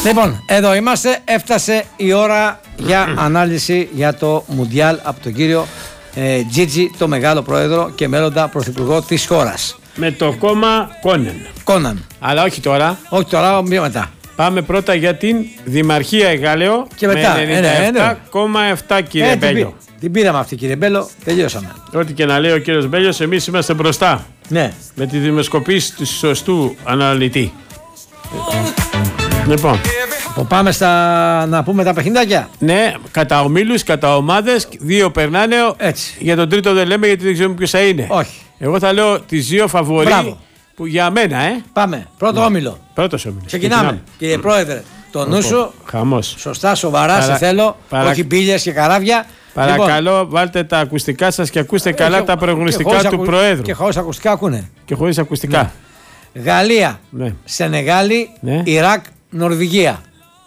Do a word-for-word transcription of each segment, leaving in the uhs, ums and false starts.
Λοιπόν, εδώ είμαστε. Έφτασε η ώρα για ανάλυση για το Μουντιάλ από τον κύριο ε, Τζίτζι, το μεγάλο πρόεδρο και μέλλοντα πρωθυπουργό της χώρας. Με το κόμμα Κόνεν. Κόναν. Αλλά όχι τώρα. Όχι τώρα, μία μετά. Πάμε πρώτα για την Δημαρχία Εγάλεο. Και μετά. Με ενενήντα επτά κόμμα επτά κύριε ε, Μπέλιο. Την, την πήραμε αυτή κύριε Μπέλο, τελειώσαμε. Ό,τι και να λέει ο κύριος Μπέλιος, εμείς είμαστε μπροστά. Ναι. Με τη δημοσκοπήση του σωστού αναλυτή. Λοιπόν. Πάμε στα, να πούμε τα παιχνιδάκια. Ναι, κατά ομίλους, κατά ομάδες, δύο περνάνε. Έτσι. Για τον τρίτο δεν λέμε γιατί δεν ξέρουμε ποιος θα είναι. Όχι. Εγώ θα λέω τις δύο φαβορί. Μπράβο. Που για μένα, ε. Πάμε. Πρώτο ναι. όμιλο. Πρώτος όμιλος. Ξεκινάμε. Κύριε mm. Πρόεδρε, το νου σου. Χαμός. Σωστά, σοβαρά, Παρα... σε θέλω. Παρα... Όχι μπίλιες και καράβια. Παρακαλώ, λοιπόν, βάλτε τα ακουστικά σας και ακούστε ε, καλά και, τα προεγνωστικά του ακου... Προέδρου. Και χωρίς ακουστικά ακούνε. Και χωρίς ακουστικά. Ναι. Γαλλία, ναι. Σενεγάλη, ναι. Ιράκ, Νορβηγία.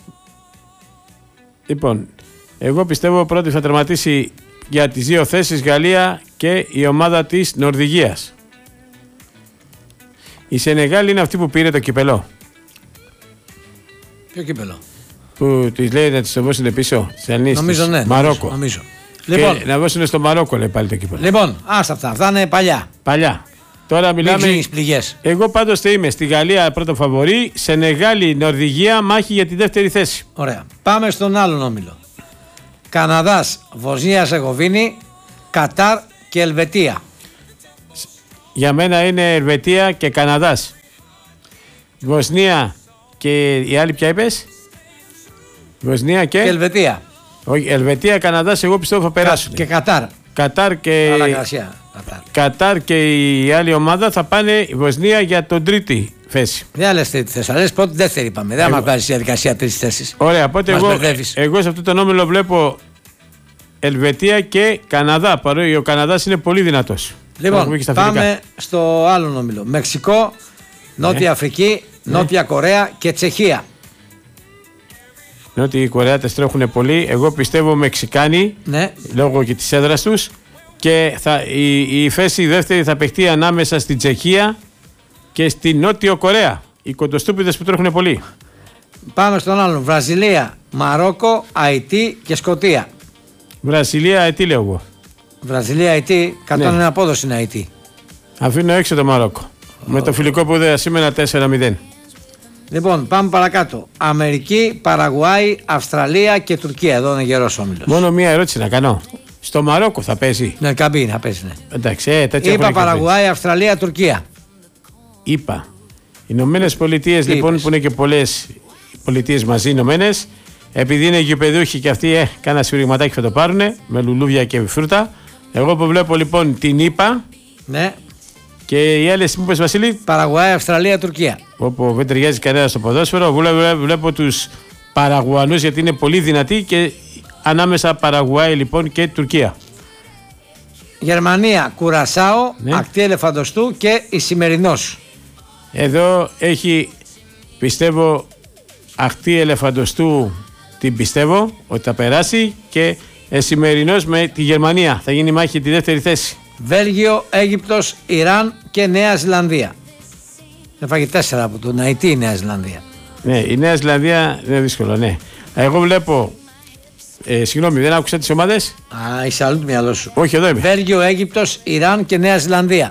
Λοιπόν, εγώ πιστεύω πρώτη θα τερματίσει για τις δύο θέσεις Γαλλία και η ομάδα της Νορβηγίας. Η Σενεγάλη είναι αυτή που πήρε το κυπελό. Ποιο κύπελο? Που της λέει να τις το δώσουν πίσω. Νομίζω ναι. Μαρόκο. Νομίζω. Λοιπόν, να δώσουν στο Μαρόκο λέει πάλι το κύπελο. Λοιπόν, άστα αυτά. Αυτά είναι παλιά. Παλιά. Τώρα μιλάμε. Εγώ πάντως θα είμαι στη Γαλλία πρώτο φαβορί. Σενεγάλη, Νορβηγία, μάχη για τη δεύτερη θέση. Ωραία. Πάμε στον άλλον όμιλο. Καναδάς, Βοσνία Ζεγοβίνη, Κατάρ και Ελβετία. Για μένα είναι Ελβετία και Καναδάς. Βοσνία και η άλλη ποια είπες? Βοσνία και... και Ελβετία. Όχι, Ελβετία, Καναδάς, εγώ πιστεύω θα περάσουν. Και Κατάρ. Κατάρ και... Αλαγρασία. Κατάρ. Κατάρ και η άλλη ομάδα θα πάνε η Βοσνία για τον τρίτη θέση. Δεν λες τρίτη θέση, λες πρώτη δεύτερη είπαμε. Δεν μας βγάζει η διαδικασία τρίτης θέσης. Ωραία, οπότε εγώ, εγώ σε αυτό το νόμιλο βλέπω Ελβετία και Καναδά. Παρότι ο Καναδάς είναι πολύ δυνατός. Λοιπόν, πάμε στο άλλο νόμιλο. Μεξικό, Νότια ναι. Αφρική, ναι. Νότια Κορέα και Τσεχία. Νότια οι Κορεάτες τρέχουν πολύ. Εγώ πιστεύω Μεξικάνοι, ναι. λόγω και της έδρας τους. Και θα, η, η θέση δεύτερη θα παιχτεί ανάμεσα στην Τσεχία και στη Νότιο Κορέα. Οι κοντοστούπιδες που τρέχουν πολύ. Πάμε στον άλλον. Βραζιλία, Μαρόκο, Αϊτή και Σκωτία. Βραζιλία, Αϊτή λέω εγώ. Βραζιλία, Αϊτή, εκατόν ένα ναι. απόδοση είναι Αϊτή. Αφήνω έξω το Μαρόκο. Oh. Με το φιλικό που είδα σήμερα τέσσερα μηδέν. Λοιπόν, πάμε παρακάτω. Αμερική, Παραγουάη, Αυστραλία και Τουρκία. Εδώ είναι γερός όμιλος. Μόνο μία ερώτηση να κάνω. Στο Μαρόκο θα παίζει. Ναι, καμπίνη θα παίζει, ναι. Εντάξει, ε, τέτοια είπα Παραγουάη, Αυστραλία, Τουρκία. Είπα. Οι Ηνωμένες Πολιτείες λοιπόν είπες. Που είναι και πολλές πολιτείες μαζί Ηνωμένες, επειδή είναι γηπεδούχοι και αυτοί, ε, κάνα σφυριγματάκι θα το πάρουνε με λουλούδια και φρούτα. Εγώ που βλέπω λοιπόν την είπα. Ναι. Και οι άλλες, μου είπες Βασίλη. Παραγουάη, Αυστραλία, Τουρκία. Όπου δεν ταιριάζει κανένα στο ποδόσφαιρο. Βλέπω, βλέπω τους Παραγουανούς γιατί είναι πολύ δυνατοί και ανάμεσα Παραγουάη λοιπόν και Τουρκία. Γερμανία, Κουρασάο, ναι. Ακτή Ελεφαντοστού και Ισημερινός. Εδώ έχει, πιστεύω, Ακτή Ελεφαντοστού την πιστεύω ότι θα περάσει και Ισημερινός με τη Γερμανία. Θα γίνει μάχη τη δεύτερη θέση. Βέλγιο, Αίγυπτος, Ιράν και Νέα Ζηλανδία. Έφαγε τέσσερα από τον Αϊτή η Νέα Ζηλανδία. Ναι, η Νέα Ζηλανδία είναι δύσκολο, ναι. Εγώ βλέπω. Ε, συγγνώμη, δεν άκουσα τις ομάδες. Α, είσαι αλλού το μυαλό σου. Όχι, εδώ είμαι. Βέλγιο, Αίγυπτος, Ιράν και Νέα Ζηλανδία.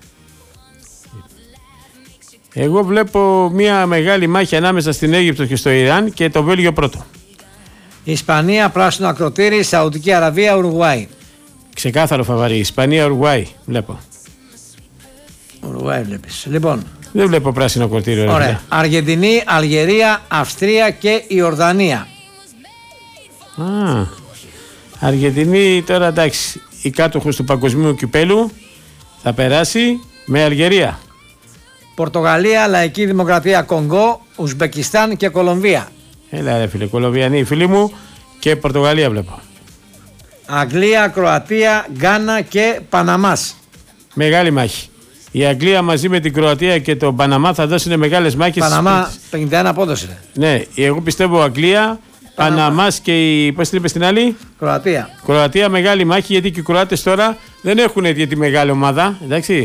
Εγώ βλέπω μια μεγάλη μάχη ανάμεσα στην Αίγυπτο και στο Ιράν και το Βέλγιο πρώτο. Ισπανία, πράσινο ακροτήρι, Σαουδική Αραβία, Ουρουγουάη. Ξεκάθαρο φαβαρί. Ισπανία, Ουρουγουάη. Βλέπω. Ουρουγουάη βλέπεις. Λοιπόν. Δεν βλέπω πράσινο ακροτήρι. Ωραία. Αργεντινή, Αλγερία, Αυστρία και Ιορδανία. Α, Αργεντινή τώρα εντάξει. Η κάτοχος του παγκοσμίου κυπέλου θα περάσει με Αλγερία. Πορτογαλία, Λαϊκή Δημοκρατία Κονγκό, Ουσμπεκιστάν και Κολομβία. Έλα ρε φίλε, Κολομβιανοί φίλοι μου και Πορτογαλία βλέπω. Αγγλία, Κροατία, Γκάνα και Παναμάς. Μεγάλη μάχη. Η Αγγλία μαζί με την Κροατία και το Παναμά θα δώσουν μεγάλες μάχες. Παναμά πενήντα ένα απόδοση. Ναι, εγώ πιστεύω Αγγλία, Παναμάς και η. Πώς την είπες την άλλη? Κροατία. Κροατία, μεγάλη μάχη γιατί και οι Κροάτες τώρα δεν έχουν τη μεγάλη ομάδα. Εντάξει.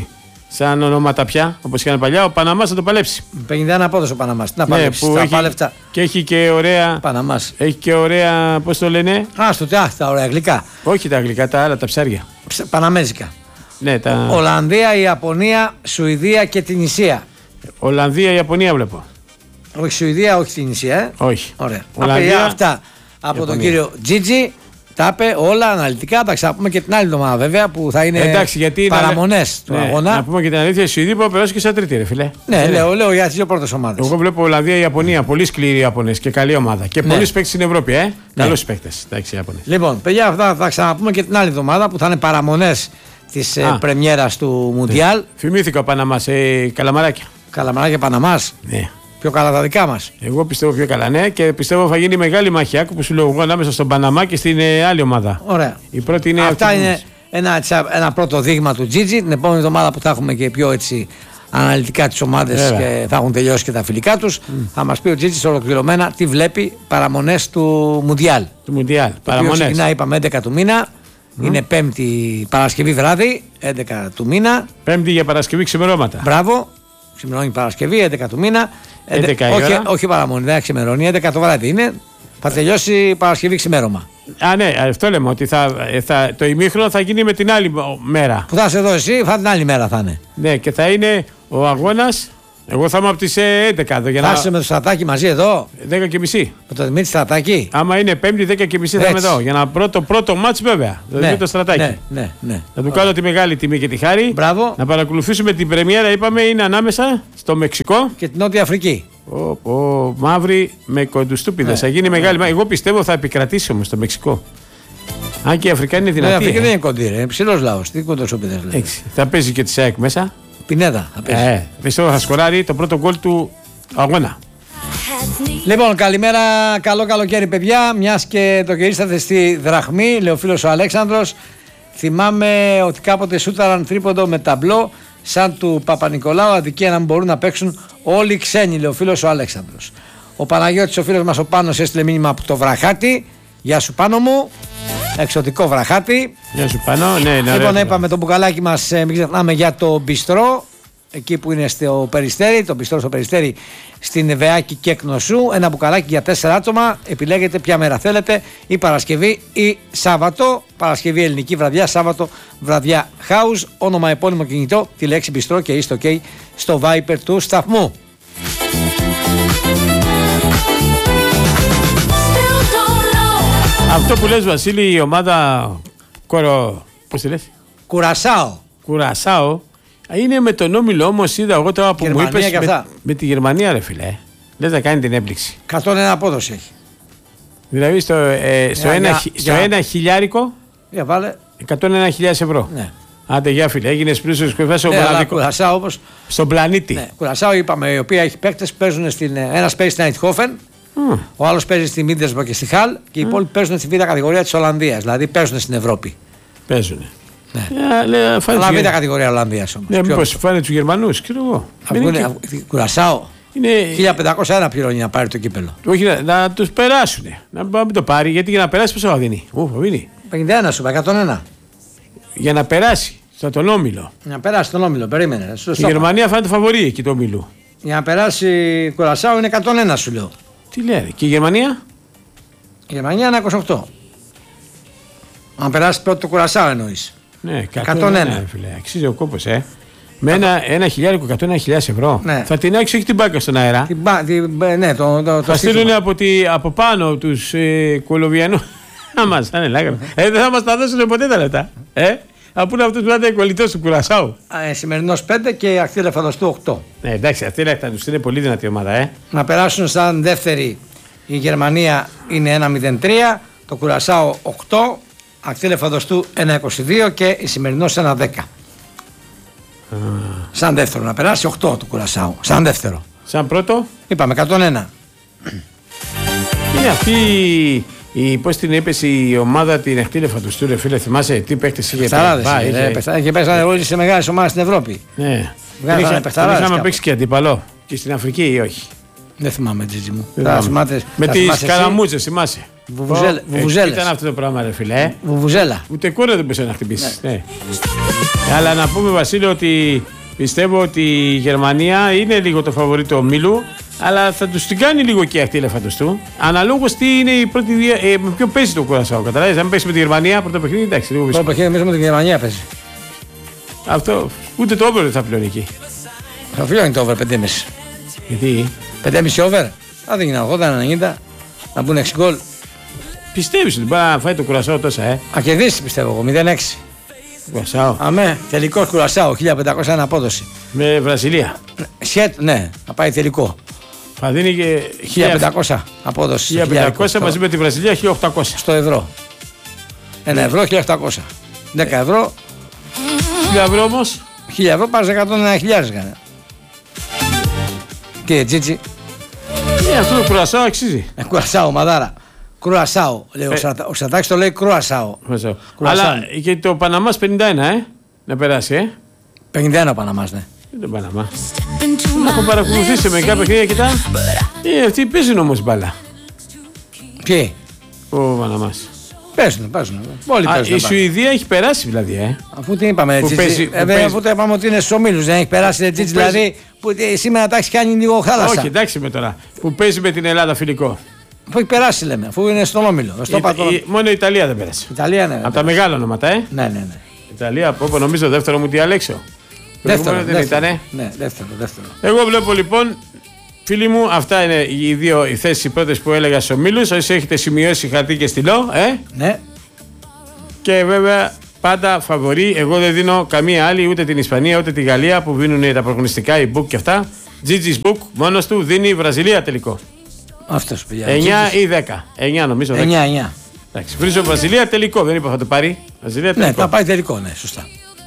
σαν ονόματα πια, όπως είχαν παλιά. Ο Παναμάς θα το παλέψει. πενήντα ένα απόδοση ο Παναμάς. Να παλέψει. Ναι, θα έχει, παλευτά. Και έχει και ωραία. Παναμάς. Έχει και ωραία. Πώς το λένε. Α, στο τεάχ, τα ωραία γλυκά. Όχι τα γλυκά, τα άλλα, τα ψάρια. Ψ, Παναμέζικα. Ναι, τα... Ολλανδία, Ιαπωνία, Σουηδία και την Ισία. Ολλανδία, Ιαπωνία βλέπω. Όχι Σουηδία, όχι την Ισία. Ε. Όχι. Ωραία. Ολλανδία, Απ' αυτά από Ιαπωνία. τον κύριο Τζίτζι. Τα είπε όλα αναλυτικά. Θα ξαναπούμε και την άλλη εβδομάδα βέβαια που θα είναι παραμονές του ναι, αγώνα. Να πούμε και την αλήθεια, οι Σουηδοί που περάσει και σαν τρίτη, ρε φιλέ. Ναι, λέω, λέω για τις δύο πρώτες ομάδες. Εγώ βλέπω Ολλανδία, Ιαπωνία. Πολύ σκληροί Ιαπωνές και καλή ομάδα. Και Ναι. πολλοί παίκτες στην Ευρώπη, ε. Ναι. Καλούς παίκτες. Εντάξει, Ιαπωνές. Λοιπόν, παιδιά, αυτά θα ξαναπούμε και την άλλη εβδομάδα που θα είναι παραμονές της ε, πρεμιέρας του Μουντιάλ. Ναι. Θυμήθηκα ο Παναμάς, ε, καλαμαράκια. Καλαμαράκια Παναμάς. Ναι. Πιο καλά τα δικά μας. Εγώ πιστεύω πιο καλά, ναι, και πιστεύω θα γίνει μεγάλη μάχη. Άκου που σου λέω εγώ ανάμεσα στον Παναμά και στην ε, άλλη ομάδα. Ωραία. Η πρώτη είναι Αυτά αυτή που είναι μας. ένα, έτσι, ένα πρώτο δείγμα του Τζίτζι. Την επόμενη εβδομάδα που θα έχουμε και πιο έτσι αναλυτικά τις ομάδες Βέβαια. και θα έχουν τελειώσει και τα φιλικά τους, mm. θα μας πει ο Τζίτζις ολοκληρωμένα τι βλέπει παραμονές του Μουντιάλ. Του Μουντιάλ. Το οποίο ξεκινάει, είπαμε, έντεκα του μήνα. Mm. Είναι Πέμπτη Παρασκευή βράδυ, έντεκα του μήνα. Πέμπτη για Παρασκευή ξημερώματα. Μπράβο. Ξημερώνει Παρασκευή, έντεκα του μήνα. έντεκα η όχι, ώρα. όχι παραμονή, δεν ξημερώνει, έντεκα το βράδυ είναι. Θα τελειώσει Παρασκευή ξημέρωμα. Α, ναι, αυτό λέμε ότι θα, θα, το ημίχρονο θα γίνει με την άλλη μέρα. Που θα είσαι εδώ εσύ, θα την άλλη μέρα θα είναι. Ναι, και θα είναι ο αγώνας. Εγώ θα είμαι από τις έντεκα εδώ. Για Θα να... είσαι με το Στρατάκι μαζί εδώ, δέκα και μισή. με το Δημήτρη Στρατάκι. Άμα είναι Πέμπτη, δέκα και μισή θα είμαι Έτσι. εδώ. Για να πρώτο, πρώτο μάτς βέβαια. Το Ναι, το Στρατάκι. ναι, ναι, ναι. Θα του κάνω τη μεγάλη τιμή και τη χάρη. Μπράβο. Να παρακολουθήσουμε την πρεμιέρα, είπαμε, είναι ανάμεσα στο Μεξικό. Και την Νότια Αφρική. Ο, ο μαύρη με κοντουστούπιδες. Θα γίνει μεγάλη. μα- Εγώ πιστεύω θα επικρατήσει όμως το Μεξικό. Αν και η Αφρικάνη είναι Ναι, δυνατή. Αφρική ε. δεν είναι κοντή, ρε. Ψηλός λαός. Τι κοντοσούπιδες λέει. Έτσι. Θα παίζει και τη ΣΑΕΚ μέσα. Πινέδα θα παίζει. Ε, πιστεύω θα σκοράρει το πρώτο γκολ του αγώνα. Λοιπόν, καλημέρα, καλό καλοκαίρι, παιδιά. Μια και το γυρίσατε στη Δραχμή, λέει ο φίλος ο Αλέξανδρος. Θυμάμαι ότι κάποτε σούταραν τρίποντο με ταμπλό σαν του Παπα-Νικολάου. Αδικία να μην μπορούν να παίξουν όλοι οι ξένοι, λέει ο φίλος ο Αλέξανδρος. Ο Παναγιώτης, ο φίλος μας ο Πάνος, έστειλε μήνυμα από το Βραχάτι. Γεια σου, Πάνο μου. Εξωτικό Βραχάτι. Γεια σου πάνω. Ναι, ναι, Λοιπόν, ωραία. είπαμε το μπουκαλάκι μας, ε, μην ξεχνάμε, για το μπιστρό. Εκεί που είναι στο Περιστέρι, το μπιστρό στο Περιστέρι στην Βεάκη και Κνωσού. Ένα μπουκαλάκι για τέσσερα άτομα. Επιλέγετε ποια μέρα θέλετε, ή Παρασκευή ή Σάββατο. Παρασκευή ελληνική βραδιά, Σάββατο βραδιά house. Όνομα, επώνυμο, κινητό, τη λέξη μπιστρό και είστε OK στο Viper του σταθμού. Αυτό που λες, Βασίλη, η ομάδα Κορο... πώς τη λες? Κουρασάο. Κουρασάο. Είναι με τον όμιλο όμως, είδα εγώ τώρα που μου Γερμανία είπες και με, αυτά. με τη Γερμανία, ρε φίλε. Λες να κάνει την έπληξη. εκατόν ένα απόδοση έχει. Δηλαδή στο, ε, στο, Για- ένα, για- χι- στο για- ένα χιλιάρικο Για βάλε. εκατόν ένα χιλιάδες ευρώ. Ναι. Άντε, γεια φίλε, έγινες πλούσιος και φάσαι Ναι, αλλά μοναδικό. Κουρασάο όπως. Στον πλανήτη. Ναι, Κουρασάο είπαμε, η οποία έχει παίκτες, παίζουν στην. Ένας παίζει στην Αιτχόφεν, Mm. ο άλλος παίζει στη Μίντεσμπο και στη Χαλ και οι υπόλοιποι παίζουν στη β' κατηγορία της Ολλανδίας. Δηλαδή παίζουν στην Ευρώπη. Παίζουνε. Ναι. Ε, λέει, φάνε Αλλά τους β' Γε- κατηγορία Ολλανδίας όμως. Ναι, Πιο- μήπως φάνε τους Γερμανούς, ξέρω εγώ. αφού Δεν είναι είναι- και- αφού- Κουρασάο. Είναι... χίλια πεντακόσια ένα πληρώνει να πάρει το κύπελο. Όχι, να, να τους περάσουν. Να μην μην το πάρει, γιατί για να περάσει πόσο θα δίνει. Ου, θα δίνει. πενήντα ένα σου, είπα, εκατόν ένα. Για να περάσει στον τον όμιλο. Να περάσει τον όμιλο, περίμενε. Στο Η στόμα. Γερμανία φάνηκε το φαβορί εκεί το όμιλο. Για να περάσει Κουρασάο είναι εκατόν ένα σου λέω. Τι λέει, και η Γερμανία. Η Γερμανία είναι είκοσι οκτώ. Αν περάσει πρώτο το Κουρασάο εννοείς. Ναι, εκατόν ένα. ρε φίλε, αξίζει ο κόπος, ε. Με ένα, ένα χιλιάρικο, εκατόν ένα χιλιάδες ευρώ. Ναι. Θα την άξει, όχι την πάκα στον αέρα. Την πα- την- ναι, το, το, το Θα στίχημα. στείλουν από, τη, από πάνω τους ε, Κολοβιανούς. Να μας, θα είναι λάγρα. Ε, δεν θα μας τα δώσουν ποτέ τα λεπτά. Ε, από είναι αυτός που θα είναι κολλητός του Κουρασάου. Ε, σημερινός πέντε και ακτή Λεφαδοστού οκτώ. Ναι, εντάξει, αυτή θα τους είναι πολύ δυνατή ομάδα, ε. Να περάσουν σαν δεύτερη η Γερμανία είναι ένα μηδέν τρία, το Κουρασάο οκτώ, ακτή Λεφαδοστού ένα είκοσι δύο και η σημερινός ένα δέκα. Σαν δεύτερο να περάσει οκτώ του Κουρασάου. Σαν δεύτερο. Σαν πρώτο, Είπαμε εκατόν ένα. είναι αυτή η, πώς την είπες, η ομάδα την Εχτήλεφα του Στούρε, φίλε, θυμάσαι τι παίκτες είχε Παιχταράδες πάει, είναι, είχε- ρε, παιχταράδες. Και παίζανε όλοι σε μεγάλες ομάδες στην Ευρώπη. Ναι. Βγάζανε Είχα- παιχταράδες Είχαμε κάπου. παίξει και αντίπαλο. Και στην Αφρική ή όχι. Δεν θυμάμαι, Τζίτζι μου. Δεν Τα θυμάμαι. θυμάται- Με τα τις θυμάσαι εσύ. καραμούτσες, θυμάσαι. Βουβουζέλ- Ε, βουβουζέλες. Ήταν αυτό το πράγμα, ρε φίλε. Ε. Βουβουζέλα. Ούτε κόρο δεν μπορούσε να χτυπήσει. Ναι. Αλλά να πούμε, Βασίλη, ότι Πιστεύω ότι η Γερμανία είναι λίγο το φαβορί του ομίλου, αλλά θα τους την κάνει λίγο και αυτή φέτος του. Αναλόγως τι είναι η πρώτη. Ε, με ποιο παίζει το Κουρασάο. Καταλάβεις, αν παίξει με τη Γερμανία, πρώτο παιχνίδι, εντάξει, λίγο δύσκολο. Πρώτο παιχνίδι με τη Γερμανία παίζει. Αυτό, ούτε το over δεν θα πληρώνει εκεί. Θα πληρώνει το over πέντε κόμμα πέντε. Γιατί? πέντε κόμμα πέντε over. Αν δεν γίνει ογδόντα ενενήντα, να μπουν έξι γκολ. Πιστεύεις ότι μπορεί να φάει το Κουρασάο τόσα, ε? Α, κερδίσει πιστεύω εγώ, μηδέν έξι. Κουρασάο. Αμέ, τελικό Κουρασάο, χίλια πεντακόσια απόδοση. Με Βραζιλία. Σχέτ, ναι, θα πάει τελικό. Θα δίνει και χίλια πεντακόσια απόδοση. χίλια πεντακόσια μαζί με τη Βραζιλία, χίλια οκτακόσια. Στο ευρώ. Ένα ευρώ, χίλια οκτακόσια. δέκα ευρώ. χίλια ευρώ όμως. χίλια ευρώ πάρεις εκατόν ένα χιλιάδες. Κύριε Τζίτσι. Ε, αυτό το Κουρασάο αξίζει. Ε, Κουρασάο, μαδάρα. Κρουασάο, λέει ε, ο, Σατα, ο Σατάκης το λέει Κρουασάο. Αλλά και το Παναμάς πενήντα ένα, ε, να περάσει, ε. πενήντα ένα ο Παναμάς, ναι. Δεν τον Παναμά. Έχω παρακολουθήσει με κάποια παιχνίδια, κοιτά. Ε, αυτοί παίζουν όμως μπάλα. Ποιοι? Ο Παναμάς. Παίζουν, παίζουν. Όλοι Α, παίζουν. Η Σουηδία έχει περάσει δηλαδή, ε. Αφού τι είπαμε, έτσι. Αφού το είπαμε ότι είναι στους ομίλους, δεν έχει περάσει έτσι, δηλαδή. Που σήμερα τα έχει κάνει λίγο χάλασα. Όχι, εντάξει με τώρα. Που παίζει με την Ελλάδα φιλικό. Αφού έχει περάσει, λέμε, αφού είναι στον όμιλο. Στο η, πατώ... η, μόνο η Ιταλία δεν πέρασε. Ιταλία, ναι. Από τα μεγάλα ονόματα, ε. Ναι, ναι, ναι. Ιταλία, από όπου νομίζω δεύτερο μου διαλέξω. Δεύτερο, δεν δεύτερο, ήτανε. Ναι, δεύτερο, δεύτερο. Εγώ βλέπω λοιπόν, φίλοι μου, αυτά είναι οι δύο οι θέσεις οι πρώτες που έλεγα στους ομίλους. Όσοι έχετε σημειώσει χαρτί και στυλό, ε. Ναι. Και βέβαια πάντα φαβορί. Εγώ δεν δίνω καμία άλλη, ούτε την Ισπανία ούτε τη Γαλλία που δίνουν τα προγνωστικά, η Book και αυτά. Gigi's Book μόνος του δίνει Βραζιλία τελικό. Αυτός παιδιά. εννιά ή δέκα. εννιά νομίζω. εννιά εννιά. Εντάξει, βρίζω Βραζιλία τελικό. Δεν είπα θα το πάρει. Βραζιλία τελικό. Ναι, θα πάει τελικό, ναι, σωστά.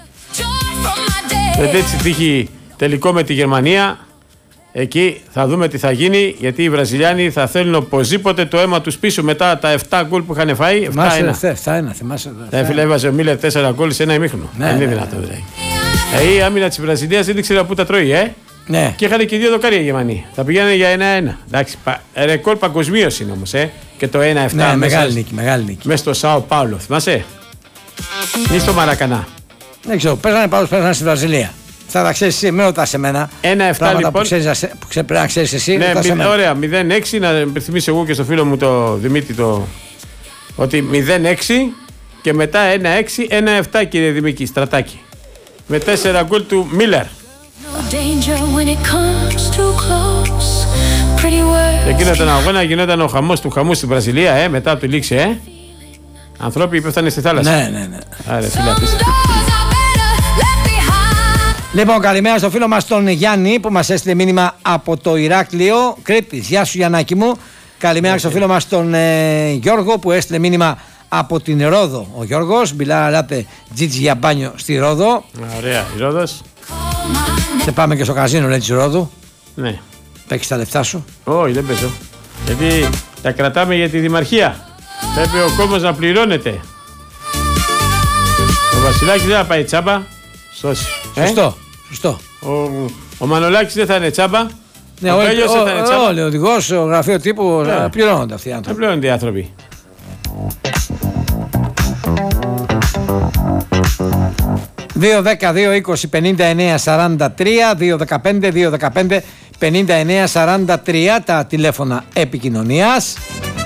Δεν έτσι τύχει τελικό με τη Γερμανία. Εκεί θα δούμε τι θα γίνει. Γιατί οι Βραζιλιάνοι θα θέλουν οπωσδήποτε το αίμα τους πίσω μετά τα επτά γκολ που είχαν φάει. επτά ένα, θυμάσαι. Τα έφυλε, έβαζε ο Μίλερ τέσσερα γκολ σε ένα ημίχρονο. Ναι, δεν είναι ναι, δυνατό ναι. δηλαδή. Ε, η άμυνα της Βραζιλίας δεν ήξερα πού τα τρώει, ε. Ναι. Και είχαν και δύο δοκάρια οι Γερμανοί. Θα πηγαίνανε για ένα ένα. Εντάξει, πα... ρεκόρ παγκοσμίως είναι όμως, ε. Και το ένα επτά. Ναι, μεγάλη νίκη, μεγάλη νίκη. Μέσα στο Σάο Πάουλο, θυμάσαι. Ή στο Μαρακανά. Δεν ξέρω, παίζανε πάντως παίζανε στη Βραζιλία. Θα τα ξέρεις εσύ, μην ρωτάς εμένα. ένα επτά λοιπόν. Που, ξέρεις, που ξέ, πρέπει να ξέρεις εσύ. Ναι, μη, ωραία, μηδέν έξι. Να υπενθυμίσω εγώ και στο φίλο μου το Δημήτρη το. Ότι μηδέν έξι και μετά ένα έξι, ένα επτά κύριε Δημήτρη, στρατάκι. Με τέσσερα γκολ του Μίλερ. Εκείνο τον αγώνα γινόταν ο χαμός του χαμού στην Βραζιλία, ε, μετά από τη λήξη, ε. Ανθρώποι πέφτανε στη θάλασσα. Ναι, ναι, ναι. Άρα, φίλε, λοιπόν, καλημέρα στο φίλο μας τον Γιάννη που μας έστειλε μήνυμα από το Ηράκλειο. Κρήτης, γεια σου Γιαννάκη μου. Καλημέρα στο φίλο μας τον ε, Γιώργο που έστειλε μήνυμα από την Ρόδο. Ο Γιώργος, μιλάτε Τζίτζι για μπάνιο στη Ρόδο. Ωραία, η Ρόδος. Και πάμε και στο καζίνο, λέει, της Ρόδου. Ναι. Παίξεις τα λεφτά σου. Όχι, δεν παίζω. Γιατί τα κρατάμε για τη Δημαρχία. Πρέπει ο κόμμος να πληρώνεται. Ο Βασιλάκης δεν θα πάει τσάμπα. Σώσει. Σωστό. Ε? Σωστό. Ο, ο Μανολάκης δεν θα είναι τσάμπα. Ναι, ο Πέλιος δεν θα είναι τσάμπα. Όλοι, ο οδηγός, ο γραφείο τύπου, ναι. Πληρώνονται αυτοί οι άνθρωποι. Δεν πληρώνονται οι άνθρωποι. δύο δέκα δύο είκοσι πενήντα εννέα σαράντα τρία, δύο δεκαπέντε δύο δεκαπέντε πενήντα εννέα σαράντα τρία τα τηλέφωνα επικοινωνίας.